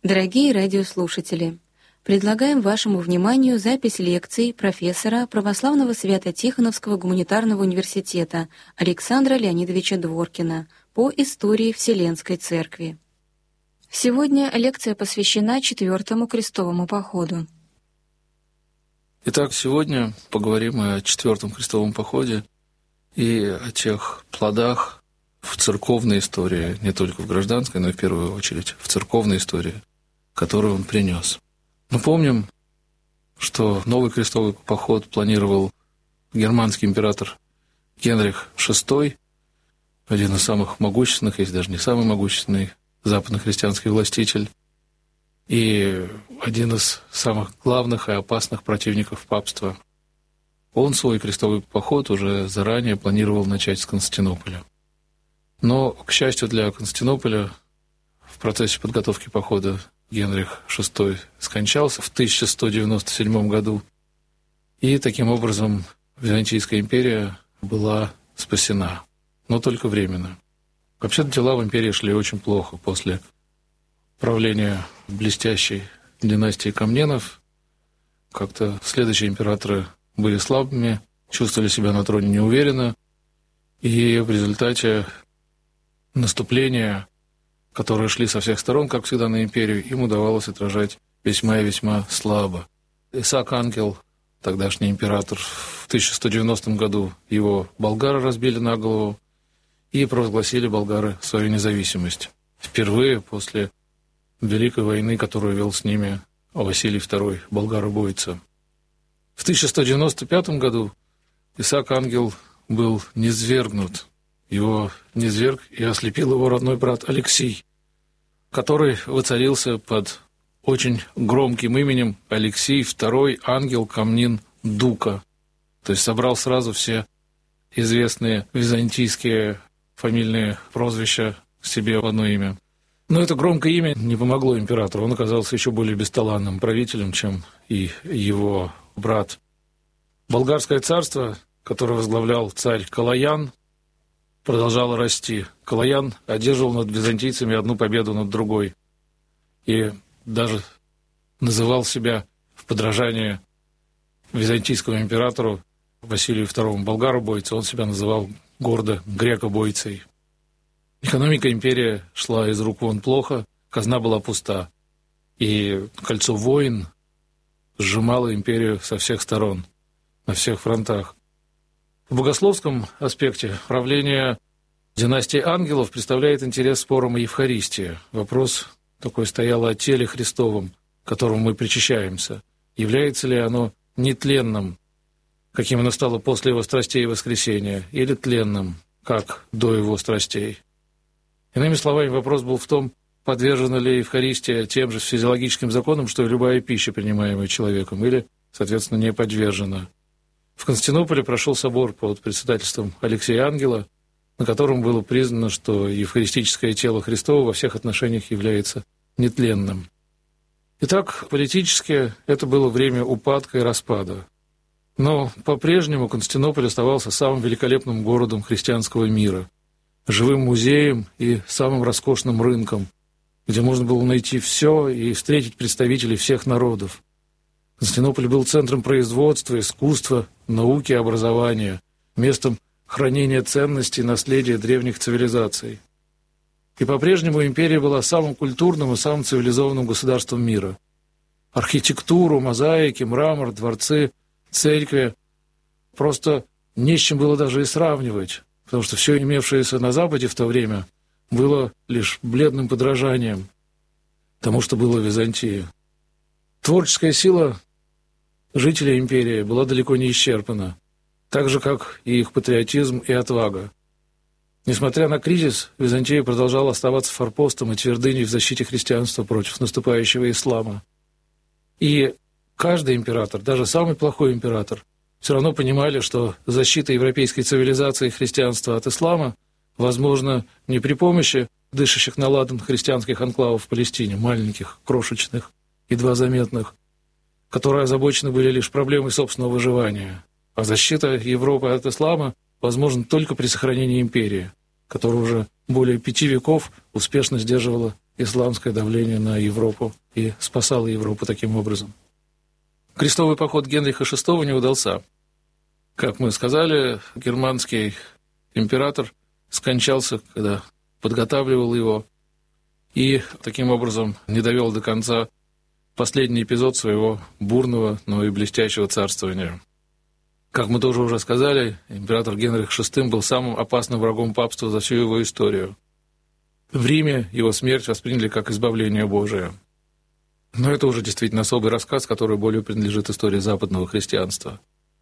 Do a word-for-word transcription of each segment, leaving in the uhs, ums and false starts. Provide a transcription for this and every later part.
Дорогие радиослушатели, предлагаем вашему вниманию запись лекций профессора Православного Свято-Тихоновского гуманитарного университета Александра Леонидовича Дворкина по истории Вселенской Церкви. Сегодня лекция посвящена Четвертому крестовому походу. Итак, сегодня поговорим о Четвертом крестовом походе и о тех плодах в церковной истории, не только в гражданской, но и в первую очередь в церковной истории, которую он принес. Мы помним, что новый крестовый поход планировал германский император Генрих шестой, один из самых могущественных, если даже не самый могущественный западно-христианский властитель, и один из самых главных и опасных противников папства. Он свой крестовый поход уже заранее планировал начать с Константинополя. Но, к счастью для Константинополя, в процессе подготовки похода Генрих шестой скончался в тысяча сто девяносто седьмом году, и таким образом Византийская империя была спасена, но только временно. Вообще-то дела в империи шли очень плохо после правления блестящей династии Комненов. Как-то следующие императоры были слабыми, чувствовали себя на троне неуверенно, и в результате наступления, которые шли со всех сторон, как всегда, на империю, им удавалось отражать весьма и весьма слабо. Исаак Ангел, тогдашний император, в тысяча сто девяностом году его болгары разбили на голову и провозгласили болгары свою независимость. Впервые после Великой войны, которую вел с ними Василий второй, болгар-убойца. В тысяча сто девяносто пятом году Исаак Ангел был низвергнут. Его низверг и ослепил его родной брат Алексий, который воцарился под очень громким именем Алексий второй Ангел Комнин Дука. То есть собрал сразу все известные византийские фамильные прозвища к себе в одно имя. Но это громкое имя не помогло императору. Он оказался еще более бесталанным правителем, чем и его брат. Болгарское царство, которое возглавлял царь Калаян, продолжало расти. Калаян одерживал над византийцами одну победу над другой. И даже называл себя в подражание византийскому императору Василию второму болгар-убойцу, он себя называл гордо греко-бойцей. Экономика империи шла из рук вон плохо, казна была пуста, и кольцо войн сжимало империю со всех сторон, на всех фронтах. В богословском аспекте правление династии ангелов представляет интерес спором о Евхаристии. Вопрос такой стоял о теле Христовом, к которому мы причащаемся. Является ли оно нетленным, каким оно стало после его страстей и воскресения, или тленным, как до его страстей? Иными словами, вопрос был в том, подвержена ли Евхаристия тем же физиологическим законам, что и любая пища, принимаемая человеком, или, соответственно, не подвержена. В Константинополе прошел собор под председательством Алексея Ангела, на котором было признано, что евхаристическое тело Христово во всех отношениях является нетленным. Итак, политически это было время упадка и распада. Но по-прежнему Константинополь оставался самым великолепным городом христианского мира, живым музеем и самым роскошным рынком, где можно было найти все и встретить представителей всех народов. Константинополь был центром производства, искусства, науки и образования, местом хранения ценностей и наследия древних цивилизаций. И по-прежнему империя была самым культурным и самым цивилизованным государством мира. Архитектуру, мозаики, мрамор, дворцы, церкви просто не с чем было даже и сравнивать, потому что все имевшееся на Западе в то время было лишь бледным подражанием тому, что было в Византии. Творческая сила жителей империи была далеко не исчерпана, так же, как и их патриотизм и отвага. Несмотря на кризис, Византия продолжала оставаться форпостом и твердыней в защите христианства против наступающего ислама. И каждый император, даже самый плохой император, все равно понимали, что защита европейской цивилизации и христианства от ислама возможно не при помощи дышащих на ладан христианских анклавов в Палестине, маленьких, крошечных, едва заметных, которые озабочены были лишь проблемой собственного выживания. А защита Европы от ислама возможна только при сохранении империи, которая уже более пяти веков успешно сдерживала исламское давление на Европу и спасала Европу таким образом. Крестовый поход Генриха шестого не удался. Как мы сказали, германский император скончался, когда подготавливал его, и таким образом не довел до конца последний эпизод своего бурного, но и блестящего царствования. Как мы тоже уже сказали, император Генрих шестой был самым опасным врагом папства за всю его историю. В Риме его смерть восприняли как избавление Божие. Но это уже действительно особый рассказ, который более принадлежит истории западного христианства.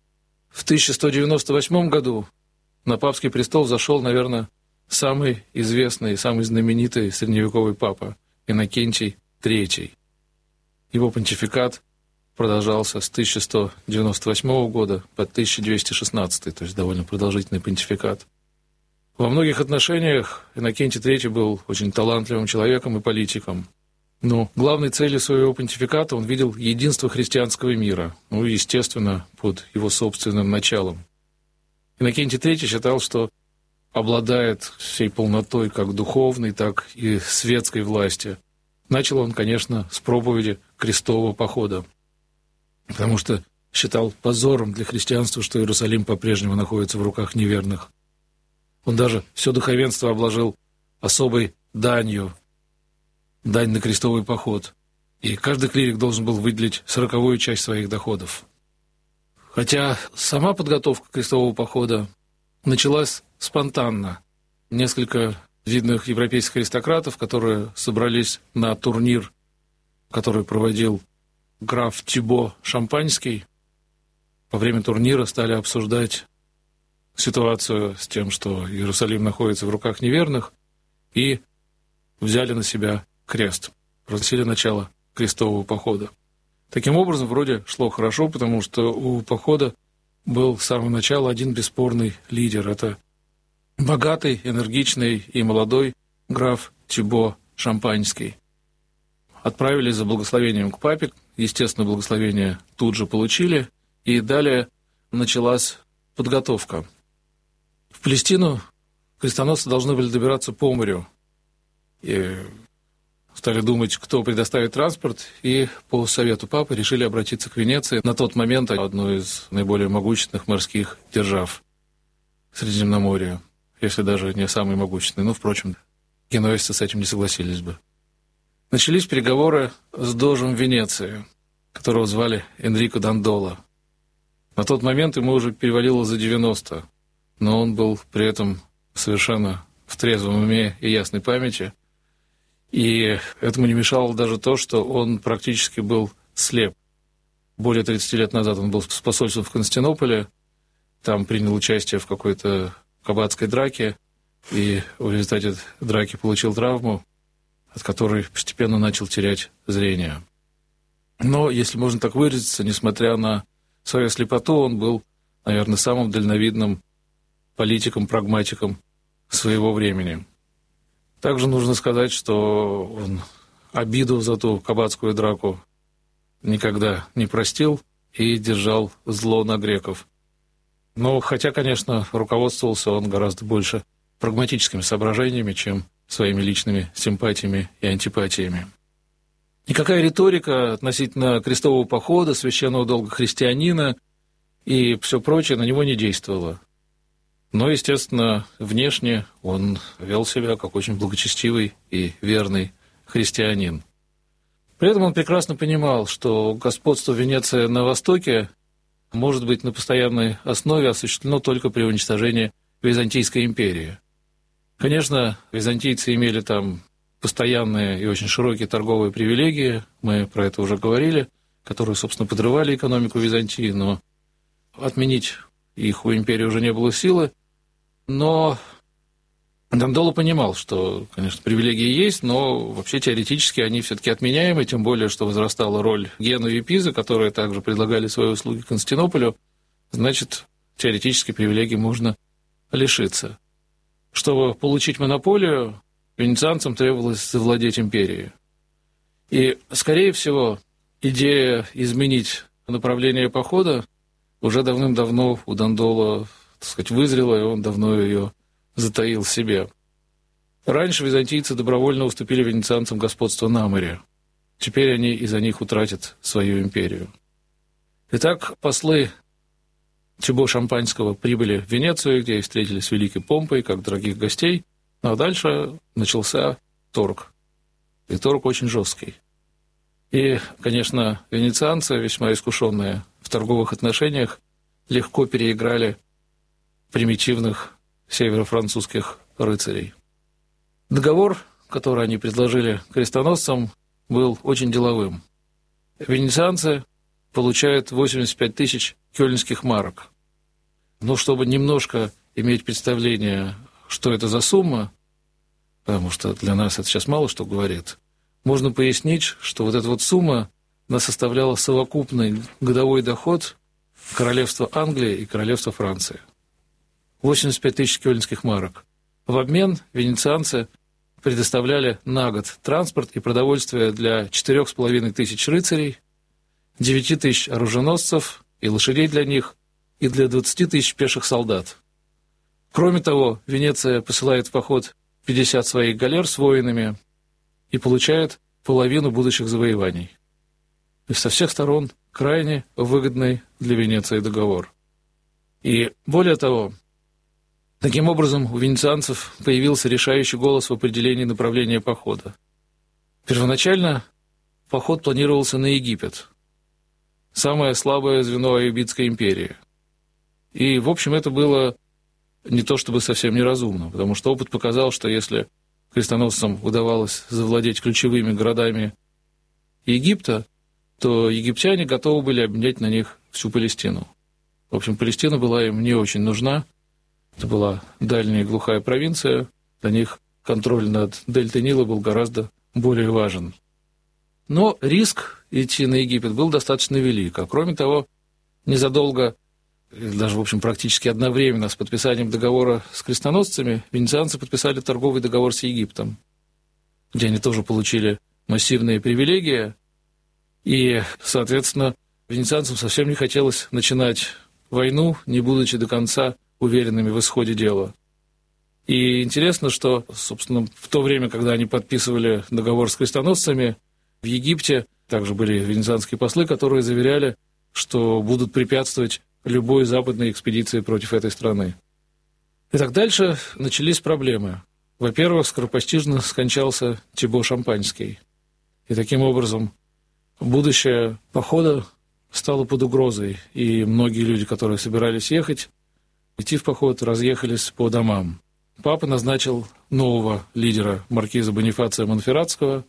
В тысяча сто девяносто восьмом году на папский престол взошел, наверное, самый известный, самый знаменитый средневековый папа Иннокентий третий. Его понтификат продолжался с тысяча сто девяносто восьмого года по тысяча двести шестнадцатый, то есть довольно продолжительный понтификат. Во многих отношениях Иннокентий третий был очень талантливым человеком и политиком. Но главной целью своего понтификата он видел единство христианского мира, ну и, естественно, под его собственным началом. Иннокентий третий считал, что обладает всей полнотой как духовной, так и светской власти. Начал он, конечно, с проповеди крестового похода, потому что считал позором для христианства, что Иерусалим по-прежнему находится в руках неверных. Он даже все духовенство обложил особой данью, дань на крестовый поход, и каждый клирик должен был выделить сороковую часть своих доходов. Хотя сама подготовка крестового похода началась спонтанно. Несколько видных европейских аристократов, которые собрались на турнир, который проводил граф Тибо Шампанский, во время турнира стали обсуждать ситуацию с тем, что Иерусалим находится в руках неверных, и взяли на себя крест, просили начала крестового похода. Таким образом, вроде шло хорошо, потому что у похода был с самого начала один бесспорный лидер. Это богатый, энергичный и молодой граф Тибо Шампанский. Отправились за благословением к папе, естественно, благословение тут же получили, и далее началась подготовка. В Палестину крестоносцы должны были добираться по морю. И стали думать, кто предоставит транспорт, и по совету папы решили обратиться к Венеции, на тот момент одной из наиболее могущественных морских держав Средиземноморья, если даже не самый могущественный. Но, впрочем, генуэзцы с этим не согласились бы. Начались переговоры с дожем Венеции, которого звали Энрико Дандоло. На тот момент ему уже перевалило за девяносто, но он был при этом совершенно в трезвом уме и ясной памяти. И этому не мешало даже то, что он практически был слеп. Более тридцати лет назад он был с посольством в Константинополе, там принял участие в какой-то кабацкой драке, и в результате драки получил травму, от которой постепенно начал терять зрение. Но, если можно так выразиться, несмотря на свою слепоту, он был, наверное, самым дальновидным политиком, прагматиком своего времени. Также нужно сказать, что он обиду за ту кабацкую драку никогда не простил и держал зло на греков. Но хотя, конечно, руководствовался он гораздо больше прагматическими соображениями, чем своими личными симпатиями и антипатиями. Никакая риторика относительно крестового похода, священного долга христианина и все прочее на него не действовала. Но, естественно, внешне он вел себя как очень благочестивый и верный христианин. При этом он прекрасно понимал, что господство Венеции на Востоке может быть на постоянной основе осуществлено только при уничтожении Византийской империи. Конечно, византийцы имели там постоянные и очень широкие торговые привилегии, мы про это уже говорили, которые, собственно, подрывали экономику Византии, но отменить их у империи уже не было силы. Но Дандоло понимал, что, конечно, привилегии есть, но вообще теоретически они все-таки отменяемы, тем более, что возрастала роль Генуи и Пизы, которые также предлагали свои услуги Константинополю, значит, теоретически привилегий можно лишиться. Чтобы получить монополию, венецианцам требовалось завладеть империей. И, скорее всего, идея изменить направление похода уже давным-давно у Дандоло, так сказать, вызрела, и он давно ее затаил в себе. Раньше византийцы добровольно уступили венецианцам господство на море. Теперь они из-за них утратят свою империю. Итак, послы Тибо Шампанского прибыли в Венецию, где и встретились с великой помпой, как дорогих гостей, а дальше начался торг. И торг очень жесткий. И, конечно, венецианцы, весьма искушенные в торговых отношениях, легко переиграли примитивных северофранцузских рыцарей. Договор, который они предложили крестоносцам, был очень деловым. Венецианцы получают восемьдесят пять тысяч кёльнских марок. Но чтобы немножко иметь представление, что это за сумма, потому что для нас это сейчас мало что говорит, можно пояснить, что вот эта вот сумма, она составляла совокупный годовой доход королевства Англии и королевства Франции. восемьдесят пять тысяч кёльнских марок. В обмен венецианцы предоставляли на год транспорт и продовольствие для четырех с половиной тысяч рыцарей, девяти тысяч оруженосцев и лошадей для них, и для двадцати тысяч пеших солдат. Кроме того, Венеция посылает в поход пятьдесят своих галер с воинами и получает половину будущих завоеваний. То есть со всех сторон крайне выгодный для Венеции договор. И более того, таким образом, у венецианцев появился решающий голос в определении направления похода. Первоначально поход планировался на Египет, самое слабое звено Аюбитской империи. И, в общем, это было не то чтобы совсем неразумно, потому что опыт показал, что если крестоносцам удавалось завладеть ключевыми городами Египта, то египтяне готовы были обменять на них всю Палестину. В общем, Палестина была им не очень нужна. Это была дальняя глухая провинция. Для них контроль над дельтой Нила был гораздо более важен. Но риск идти на Египет был достаточно велик. А кроме того, незадолго, даже, в общем, практически одновременно с подписанием договора с крестоносцами, венецианцы подписали торговый договор с Египтом, где они тоже получили массивные привилегии. И, соответственно, венецианцам совсем не хотелось начинать войну, не будучи до конца уверенными в исходе дела. И интересно, что, собственно, в то время, когда они подписывали договор с крестоносцами, в Египте также были венецианские послы, которые заверяли, что будут препятствовать любой западной экспедиции против этой страны. Итак, дальше начались проблемы. Во-первых, скоропостижно скончался Тибо Шампанский. И таким образом будущее похода стало под угрозой, и многие люди, которые собирались ехать, идти в поход, разъехались по домам. Папа назначил нового лидера, маркиза Бонифация Монферратского,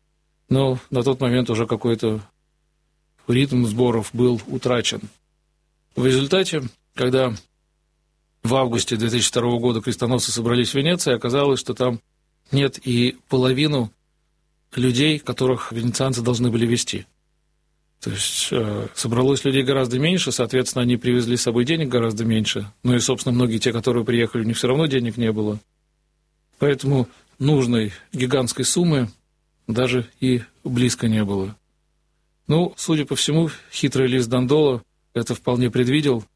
но на тот момент уже какой-то ритм сборов был утрачен. В результате, когда в августе две тысячи второго года крестоносцы собрались в Венеции, оказалось, что там нет и половину людей, которых венецианцы должны были вести. То есть э, собралось людей гораздо меньше, соответственно, они привезли с собой денег гораздо меньше. Ну и, собственно, многие те, которые приехали, у них все равно денег не было. Поэтому нужной гигантской суммы даже и близко не было. Ну, судя по всему, хитрый лис Дандоло это вполне предвидел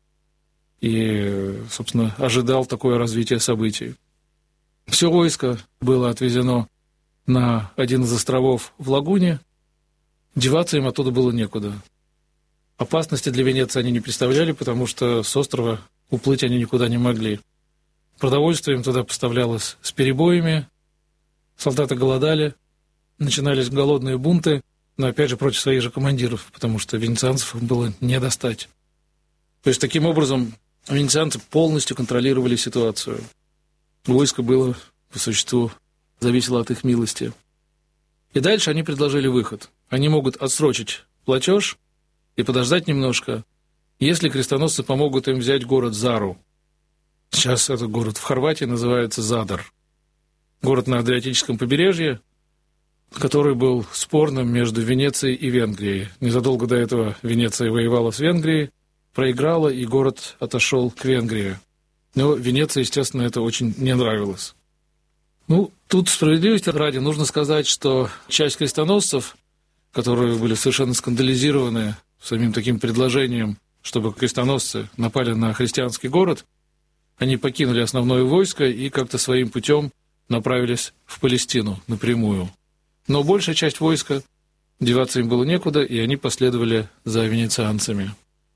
и, собственно, ожидал такое развитие событий. Все войско было отвезено на один из островов в лагуне. Деваться им оттуда было некуда. Опасности для Венеции они не представляли, потому что с острова уплыть они никуда не могли. Продовольствие им туда поставлялось с перебоями, солдаты голодали, начинались голодные бунты, но опять же против своих же командиров, потому что венецианцев было не достать. То есть таким образом венецианцы полностью контролировали ситуацию. Войско было, по существу, зависело от их милости. И дальше они предложили выход. Они могут отсрочить платеж и подождать немножко, если крестоносцы помогут им взять город Зару. Сейчас этот город в Хорватии называется Задар. Город на Адриатическом побережье, который был спорным между Венецией и Венгрией. Незадолго до этого Венеция воевала с Венгрией, проиграла, и город отошел к Венгрии. Но Венеции, естественно, это очень не нравилось. Ну, тут справедливости ради нужно сказать, что часть крестоносцев, которые были совершенно скандализированы самим таким предложением, чтобы крестоносцы напали на христианский город, они покинули основное войско и как-то своим путем направились в Палестину напрямую. Но большая часть войска, деваться им было некуда, и они последовали за венецианцами.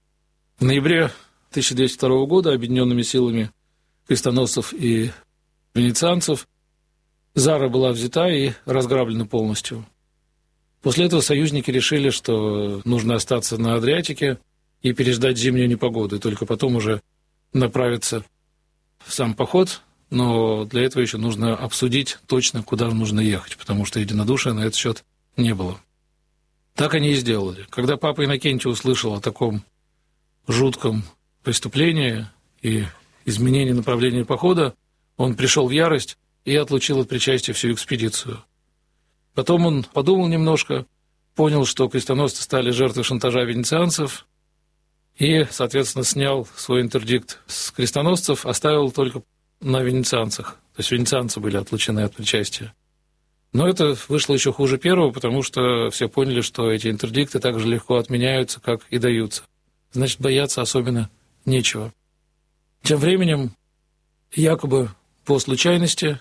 В ноябре тысяча двести второго года объединенными силами крестоносцев и венецианцев Зара была взята и разграблена полностью. После этого союзники решили, что нужно остаться на Адриатике и переждать зимнюю непогоду, и только потом уже направиться в сам поход, но для этого еще нужно обсудить точно, куда нужно ехать, потому что единодушия на этот счет не было. Так они и сделали. Когда папа Иннокентий услышал о таком жутком преступлении и изменении направления похода, он пришел в ярость и отлучил от причастия всю экспедицию. Потом он подумал немножко, понял, что крестоносцы стали жертвой шантажа венецианцев и, соответственно, снял свой интердикт с крестоносцев, оставил только на венецианцах. То есть венецианцы были отлучены от причастия. Но это вышло еще хуже первого, потому что все поняли, что эти интердикты так же легко отменяются, как и даются. Значит, бояться особенно нечего. Тем временем, якобы по случайности,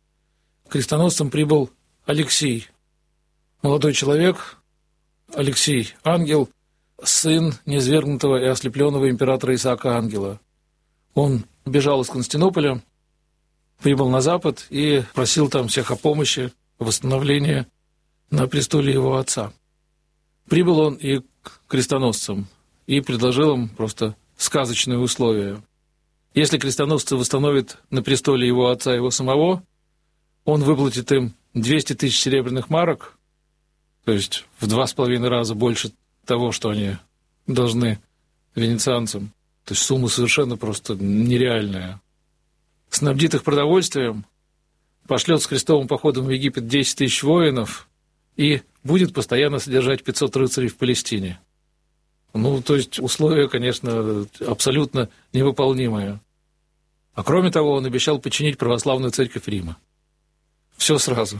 к крестоносцам прибыл Алексий, молодой человек, Алексий Ангел, сын низвергнутого и ослепленного императора Исаака Ангела. Он бежал из Константинополя, прибыл на Запад и просил там всех о помощи, восстановлении на престоле его отца. Прибыл он и к крестоносцам, и предложил им просто сказочные условия. Если крестоносцы восстановят на престоле его отца и его самого, он выплатит им двести тысяч серебряных марок, то есть в два с половиной раза больше того, что они должны венецианцам. То есть сумма совершенно просто нереальная. Снабдит их продовольствием, пошлет с крестовым походом в Египет десять тысяч воинов и будет постоянно содержать пятьсот рыцарей в Палестине. Ну, то есть условия, конечно, абсолютно невыполнимые. А кроме того, он обещал подчинить православную церковь Рима. Все сразу.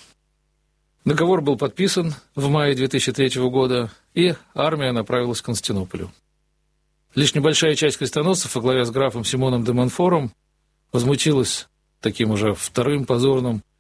Договор был подписан в мае две тысячи третьего года, и армия направилась к Константинополю. Лишь небольшая часть крестоносцев во главе с графом Симоном де Монфором возмутилась таким уже вторым позорным